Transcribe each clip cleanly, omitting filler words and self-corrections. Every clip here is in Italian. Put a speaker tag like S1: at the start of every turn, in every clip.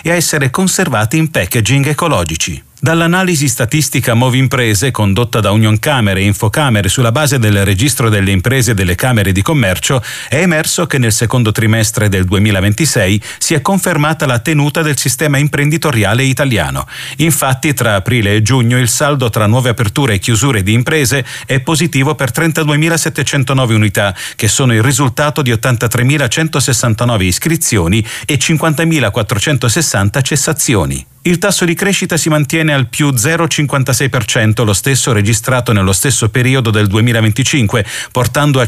S1: e a essere conservati in packaging ecologici. Dall'analisi statistica Movimprese condotta da Unioncamere e Infocamere sulla base del registro delle imprese e delle camere di commercio è emerso che nel secondo trimestre del 2026 si è confermata la tenuta del sistema imprenditoriale italiano. Infatti tra aprile e giugno il saldo tra nuove aperture e chiusure di imprese è positivo per 32.709 unità, che sono il risultato di 83.169 iscrizioni e 50.460 cessazioni. Il tasso di crescita si mantiene al più 0,56%, lo stesso registrato nello stesso periodo del 2025, portando a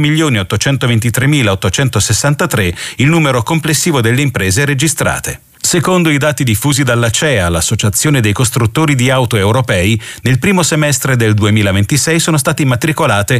S1: 5.823.863 il numero complessivo delle imprese registrate. Secondo i dati diffusi dall'ACEA, l'Associazione dei costruttori di auto europei, nel primo semestre del 2026 sono state immatricolate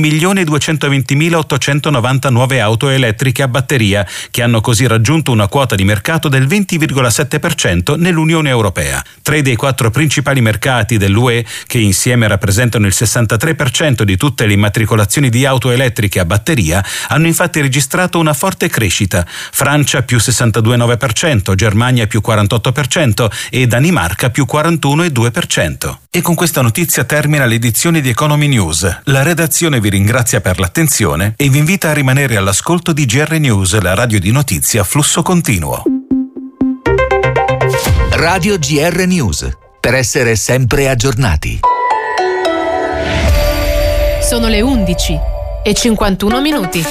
S1: 1.220.890 nuove auto elettriche a batteria, che hanno così raggiunto una quota di mercato del 20,7% nell'Unione Europea. 3 dei 4 principali mercati dell'UE, che insieme rappresentano il 63% di tutte le immatricolazioni di auto elettriche a batteria, hanno infatti registrato una forte crescita. Francia più 62,9%, Germania più 48% e Danimarca più 41,2%. E con questa notizia termina l'edizione di Economy News. La redazione vi ringrazia per l'attenzione e vi invita a rimanere all'ascolto di GR News, la radio di notizia a flusso continuo.
S2: Radio GR News, per essere sempre aggiornati.
S3: Sono le 11:51.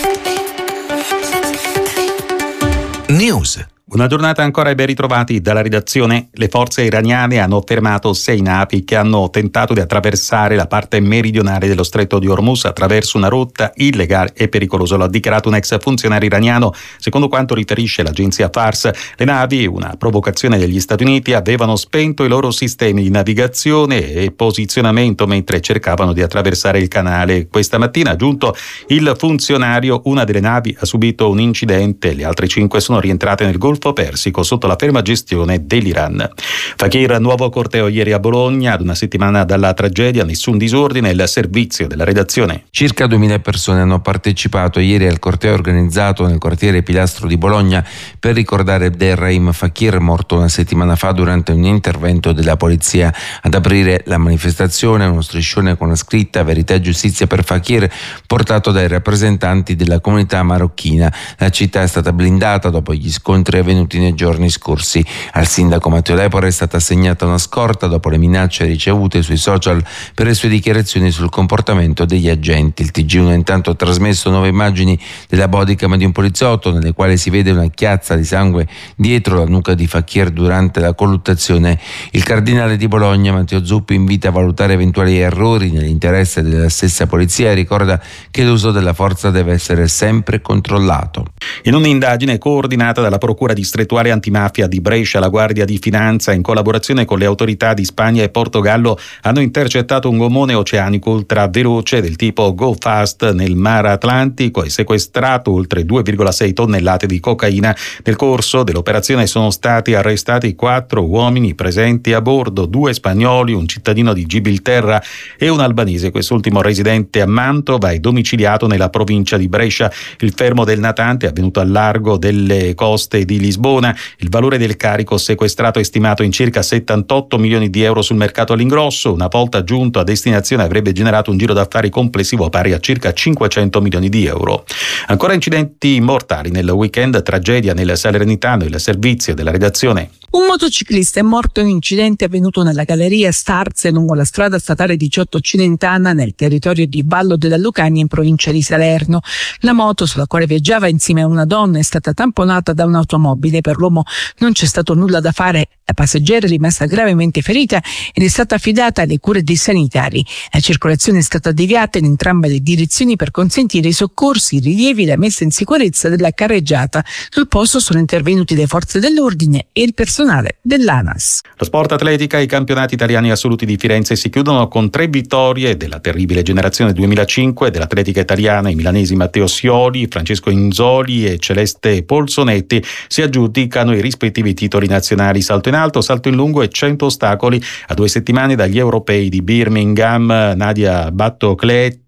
S2: News.
S4: Una giornata ancora e ben ritrovati dalla redazione. Le forze iraniane hanno fermato 6 navi che hanno tentato di attraversare la parte meridionale dello stretto di Hormuz attraverso una rotta illegale e pericolosa. Lo ha dichiarato un ex funzionario iraniano. Secondo quanto riferisce l'agenzia Fars, le navi, una provocazione degli Stati Uniti, avevano spento i loro sistemi di navigazione e posizionamento mentre cercavano di attraversare il canale. Questa mattina, aggiunto il funzionario, una delle navi ha subito un incidente, le altre 5 sono rientrate nel Golfo Persico sotto la ferma gestione dell'Iran. Fakir, nuovo corteo ieri a Bologna, ad una settimana dalla tragedia, nessun disordine, il servizio della redazione.
S5: Circa 2000 persone hanno partecipato ieri al corteo organizzato nel quartiere Pilastro di Bologna per ricordare Abdelrahim Fakir, morto una settimana fa durante un intervento della polizia. Ad aprire la manifestazione uno striscione con la scritta "Verità e giustizia per Fakir", portato dai rappresentanti della comunità marocchina. La città è stata blindata dopo gli scontri avvenuti nei giorni scorsi. Al sindaco Matteo Lepore è stata assegnata una scorta dopo le minacce ricevute sui social per le sue dichiarazioni sul comportamento degli agenti. Il TG1 ha intanto ha trasmesso nuove immagini della bodycam di un poliziotto nelle quali si vede una chiazza di sangue dietro la nuca di Fakir durante la colluttazione. Il cardinale di Bologna Matteo Zuppi invita a valutare eventuali errori nell'interesse della stessa polizia e ricorda che l'uso della forza deve essere sempre controllato.
S4: In un'indagine coordinata dalla Procura distrettuale antimafia di Brescia, la Guardia di Finanza, in collaborazione con le autorità di Spagna e Portogallo, hanno intercettato un gommone oceanico ultraveloce del tipo Go Fast nel Mar Atlantico e sequestrato oltre 2,6 tonnellate di cocaina. Nel corso dell'operazione sono stati arrestati 4 uomini presenti a bordo, 2 spagnoli, un cittadino di Gibilterra e un albanese, quest'ultimo residente a Mantova e domiciliato nella provincia di Brescia. Il fermo del natante è avvenuto al largo delle coste di Lisbona. Il valore del carico sequestrato è stimato in circa 78 milioni di euro sul mercato all'ingrosso. Una volta giunto a destinazione avrebbe generato un giro d'affari complessivo pari a circa 500 milioni di euro. Ancora incidenti mortali nel weekend, tragedia nel Salernitano, il servizio della redazione.
S6: Un motociclista è morto in un incidente avvenuto nella galleria Starze lungo la strada statale 18 Cilentana nel territorio di Vallo della Lucania in provincia di Salerno. La moto sulla quale viaggiava insieme a una donna è stata tamponata da un'automobile. Per l'uomo non c'è stato nulla da fare. La passeggera è rimasta gravemente ferita ed è stata affidata alle cure dei sanitari. La circolazione è stata deviata in entrambe le direzioni per consentire i soccorsi, i rilievi e la messa in sicurezza della carreggiata. Sul posto sono intervenuti le forze dell'ordine e il personale dell'ANAS.
S4: Lo sport atletica, i campionati italiani assoluti di Firenze si chiudono con 3 vittorie della terribile generazione 2005 dell'atletica italiana. I milanesi Matteo Scioli, Francesco Inzoli e Celeste Polsonetti si aggiudicano i rispettivi titoli nazionali. Salto in alto, salto in lungo e 100 ostacoli. A 2 settimane dagli europei di Birmingham, Nadia Battocletti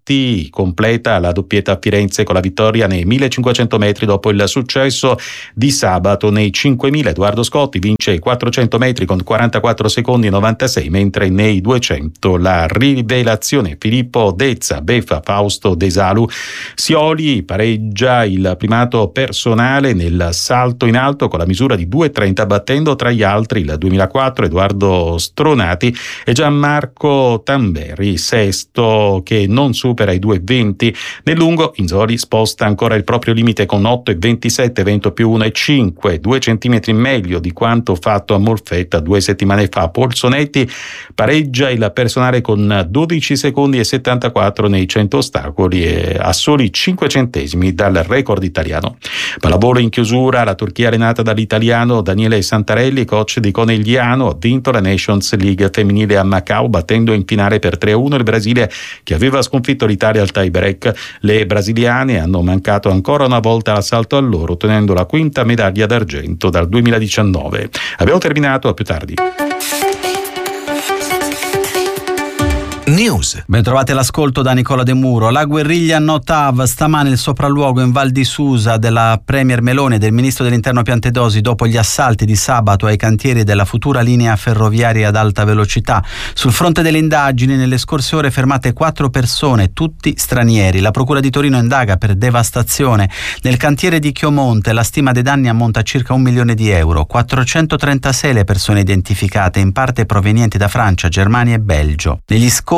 S4: Benedetti completa la doppietta a Firenze con la vittoria nei 1500 metri dopo il successo di sabato nei 5000. Edoardo Scotti vince i 400 metri con 44 secondi e 96, mentre nei 200 la rivelazione Filippo Dezza beffa Fausto Desalu. Sioli pareggia il primato personale nel salto in alto con la misura di 2,30, battendo tra gli altri il 2004 Edoardo Stronati e Gianmarco Tamberi, sesto, che non supera i 2,20. Nel lungo Inzoli sposta ancora il proprio limite con 8,27, vento più 1,5, 2 centimetri meglio di quanto fatto a Molfetta 2 settimane fa. Polsonetti pareggia il personale con 12 secondi e 74 nei 100 ostacoli e a soli 5 centesimi dal record italiano. Pallavolo in chiusura, la Turchia allenata dall'italiano Daniele Santarelli, coach di Conegliano, ha vinto la Nations League femminile a Macao, battendo in finale per 3-1 il Brasile, che aveva sconfitto l'Italia al tie break. Le brasiliane hanno mancato ancora una volta l'assalto all'oro, ottenendo la quinta medaglia d'argento dal 2019. Abbiamo terminato, a più tardi.
S2: News.
S3: Ben trovate l'ascolto da Nicola De Muro. La guerriglia Notav, stamane il sopralluogo in Val di Susa della Premier Meloni e del Ministro dell'Interno Piantedosi dopo gli assalti di sabato ai cantieri della futura linea ferroviaria ad alta velocità. Sul fronte delle indagini, nelle scorse ore fermate 4 persone, tutti stranieri. La Procura di Torino indaga per devastazione. Nel cantiere di Chiomonte la stima dei danni ammonta a circa 1 milione di euro. 436 le persone identificate, in parte provenienti da Francia, Germania e Belgio. Negli scontri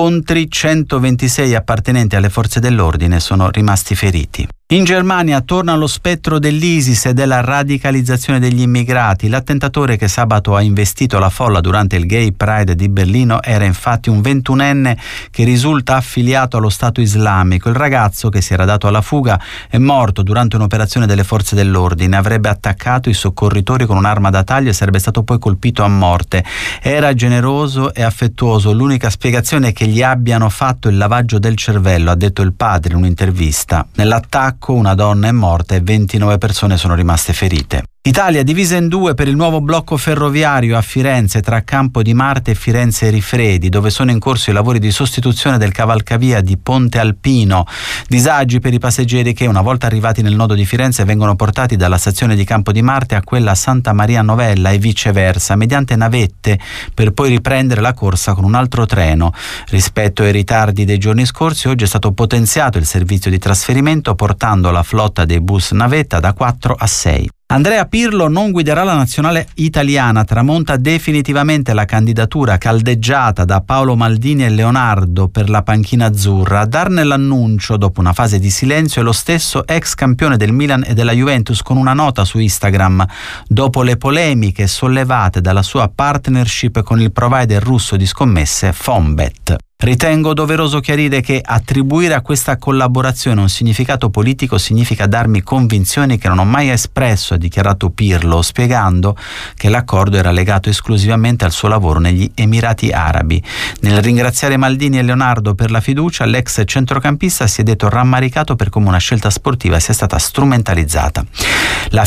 S3: 126 appartenenti alle forze dell'ordine sono rimasti feriti. In Germania torna lo spettro dell'ISIS e della radicalizzazione degli immigrati. L'attentatore che sabato ha investito la folla durante il Gay Pride di Berlino era infatti un 21enne che risulta affiliato allo Stato Islamico. Il ragazzo, che si era dato alla fuga, è morto durante un'operazione delle forze dell'ordine. Avrebbe attaccato i soccorritori con un'arma da taglio e sarebbe stato poi colpito a morte. Era generoso e affettuoso. L'unica spiegazione è che gli abbiano fatto il lavaggio del cervello, ha detto il padre in un'intervista. Nell'attacco una donna è morta e 29 persone sono rimaste ferite. Italia divisa in due per il nuovo blocco ferroviario a Firenze tra Campo di Marte e Firenze Rifredi, dove sono in corso i lavori di sostituzione del cavalcavia di Ponte Alpino. Disagi per i passeggeri che, una volta arrivati nel nodo di Firenze, vengono portati dalla stazione di Campo di Marte a quella Santa Maria Novella e viceversa, mediante navette, per poi riprendere la corsa con un altro treno. Rispetto ai ritardi dei giorni scorsi, oggi è stato potenziato il servizio di trasferimento, portando la flotta dei bus navetta da 4 a 6. Andrea Pirlo non guiderà la nazionale italiana, tramonta definitivamente la candidatura caldeggiata da Paolo Maldini e Leonardo per la panchina azzurra. A darne l'annuncio dopo una fase di silenzio è lo stesso ex campione del Milan e della Juventus, con una nota su Instagram dopo le polemiche sollevate dalla sua partnership con il provider russo di scommesse Fonbet. Ritengo doveroso chiarire che attribuire a questa collaborazione un significato politico significa darmi convinzioni che non ho mai espresso, ha dichiarato Pirlo, spiegando che l'accordo era legato esclusivamente al suo lavoro negli Emirati Arabi. Nel ringraziare Maldini e Leonardo per la fiducia, l'ex centrocampista si è detto rammaricato per come una scelta sportiva sia stata strumentalizzata. La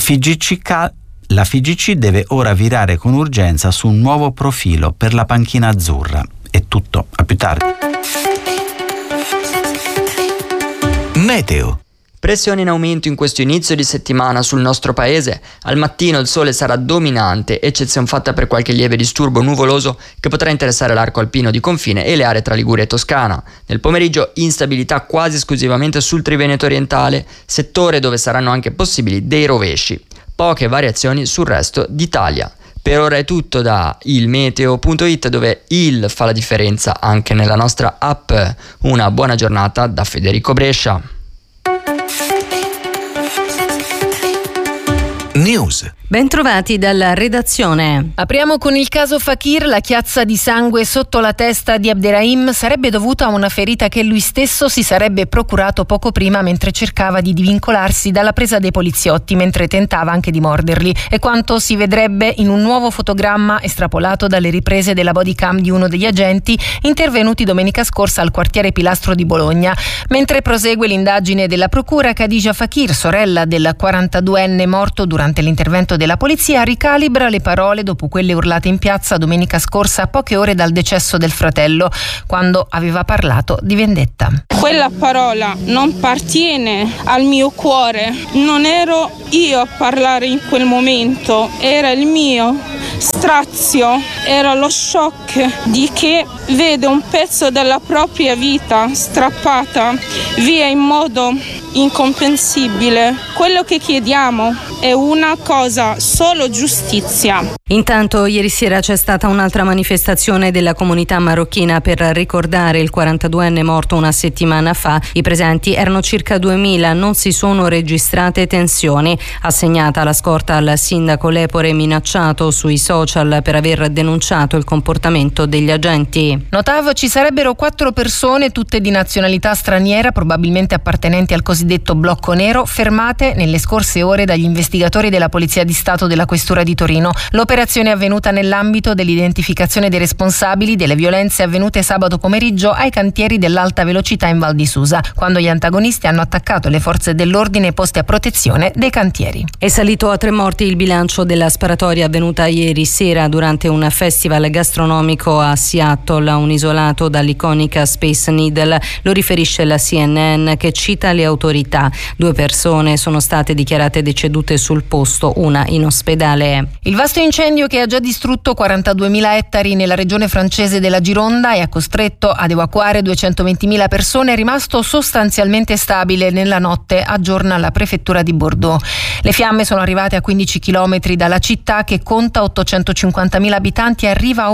S3: FIGC deve ora virare con urgenza su un nuovo profilo per la panchina azzurra. È tutto, a più tardi.
S2: Meteo.
S7: Pressione in aumento in questo inizio di settimana sul nostro paese. Al mattino il sole sarà dominante, eccezione fatta per qualche lieve disturbo nuvoloso che potrà interessare l'arco alpino di confine e le aree tra Liguria e Toscana. Nel pomeriggio instabilità quasi esclusivamente sul Triveneto orientale, settore dove saranno anche possibili dei rovesci. Poche variazioni sul resto d'Italia. Per ora è tutto da ilmeteo.it, dove il fa la differenza anche nella nostra app. Una buona giornata da Federico Brescia.
S2: News.
S8: Bentrovati dalla redazione.
S9: Apriamo con il caso Fakir. La chiazza di sangue sotto la testa di Abderrahim sarebbe dovuta a una ferita che lui stesso si sarebbe procurato poco prima mentre cercava di divincolarsi dalla presa dei poliziotti, mentre tentava anche di morderli. È quanto si vedrebbe in un nuovo fotogramma estrapolato dalle riprese della bodycam di uno degli agenti intervenuti domenica scorsa al quartiere Pilastro di Bologna. Mentre prosegue l'indagine della procura, Khadija Fakir, sorella del 42enne morto durante durante l'intervento della polizia, ricalibra le parole dopo quelle urlate in piazza domenica scorsa a poche ore dal decesso del fratello, quando aveva parlato di vendetta.
S10: Quella parola non appartiene al mio cuore, non ero io a parlare in quel momento, era il mio strazio, era lo shock di chi vede un pezzo della propria vita strappata via in modo incomprensibile. Quello che chiediamo è una cosa, solo giustizia.
S8: Intanto ieri sera c'è stata un'altra manifestazione della comunità marocchina per ricordare il 42enne morto una settimana fa. I presenti erano circa 2000, non si sono registrate tensioni. Assegnata la scorta al sindaco Lepore, minacciato sui social per aver denunciato il comportamento degli agenti.
S9: Notav, ci sarebbero 4 persone, tutte di nazionalità straniera, probabilmente appartenenti al cosiddetto blocco nero, fermate nelle scorse ore dagli investigatori della Polizia di Stato della Questura di Torino. L'operazione è avvenuta nell'ambito dell'identificazione dei responsabili delle violenze avvenute sabato pomeriggio ai cantieri dell'alta velocità in Val di Susa, quando gli antagonisti hanno attaccato le forze dell'ordine poste a protezione dei cantieri.
S8: È salito a 3 morti il bilancio della sparatoria avvenuta ieri sera durante un festival gastronomico a Seattle, un isolato dall'iconica Space Needle. Lo riferisce la CNN, che cita le autorità. 2 persone sono state dichiarate decedute sul posto, una in ospedale.
S9: Il vasto incendio che ha già distrutto 42.000 ettari nella regione francese della Gironda e ha costretto ad evacuare 220.000 persone è rimasto sostanzialmente stabile nella notte, aggiorna la prefettura di Bordeaux. Le fiamme sono arrivate a 15 chilometri dalla città, che conta 850.000 abitanti e arriva a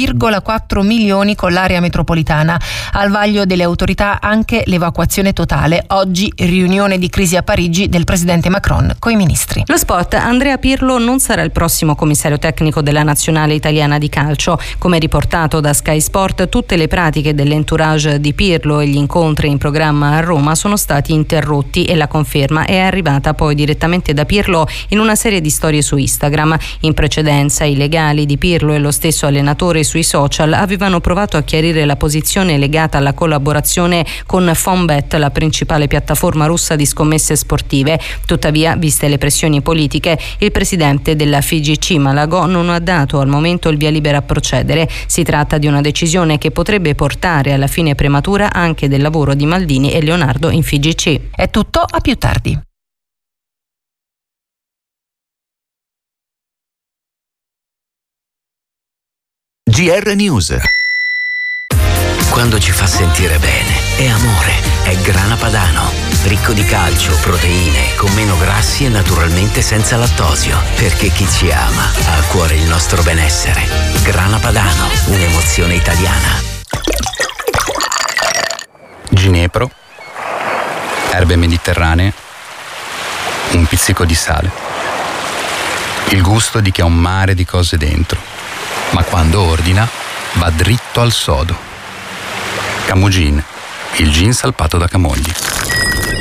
S9: 1,4 milioni con l'area metropolitana. Al vaglio delle autorità anche l'evacuazione totale. Oggi riunione di crisi a Parigi del presidente Macron coi ministri.
S8: Lo sport: Andrea Pirlo non sarà il prossimo commissario tecnico della nazionale italiana di calcio. Come riportato da Sky Sport, tutte le pratiche dell'entourage di Pirlo e gli incontri in programma a Roma sono stati interrotti, e la conferma è arrivata poi direttamente da Pirlo in una serie di storie su Instagram. In precedenza i legali di Pirlo e lo stesso allenatore sui social avevano provato a chiarire la posizione legata alla collaborazione con Fonbet, la principale piattaforma russa di scommesse sportive. Tuttavia, viste le pressioni politiche, il presidente della FIGC Malagò non ha dato al momento il via libera a procedere. Si tratta di una decisione che potrebbe portare alla fine prematura anche del lavoro di Maldini e Leonardo in FIGC.
S9: È tutto, a più tardi.
S2: GR News. Quando ci fa sentire bene, è amore, è Grana Padano. Ricco di calcio, proteine, con meno grassi e naturalmente senza lattosio. Perché chi ci ama ha a cuore il nostro benessere. Grana Padano, un'emozione italiana.
S11: Ginepro, erbe mediterranee, un pizzico di sale. Il gusto di chi ha un mare di cose dentro, ma quando ordina va dritto al sodo. Camogin, il gin salpato da Camogli.